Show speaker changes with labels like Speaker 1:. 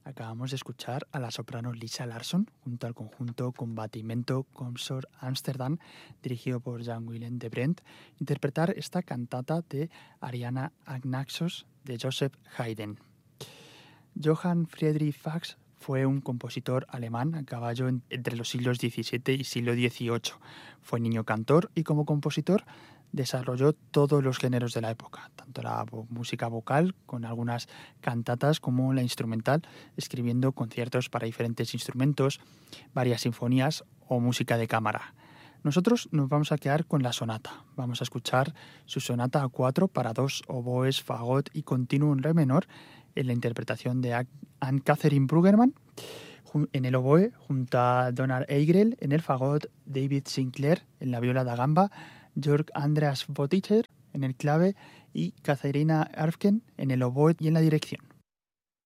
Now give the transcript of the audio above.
Speaker 1: Acabamos de escuchar a la soprano Lisa Larsson junto al conjunto Combattimento Consort Amsterdam, dirigido por Jan-Willem de Brandt, interpretar esta cantata de Ariana Agnaxos de Joseph Haydn. Johann Friedrich Bach fue un compositor alemán a caballo entre los siglos XVII y siglo XVIII. Fue niño cantor y como compositor desarrolló todos los géneros de la época, tanto la música vocal con algunas cantatas como la instrumental, escribiendo conciertos para diferentes instrumentos, varias sinfonías o música de cámara. Nosotros nos vamos a quedar con la sonata. Vamos a escuchar su sonata A4 para dos oboes, fagot y continuo en re menor en la interpretación de Anne-Catherine Bruggemann en el oboe, junto a Donald Eigrel en el fagot, David Sinclair en la viola da gamba, Jörg Andreas Botticher en el clave y Katharina Erfgen en el oboe y en la dirección.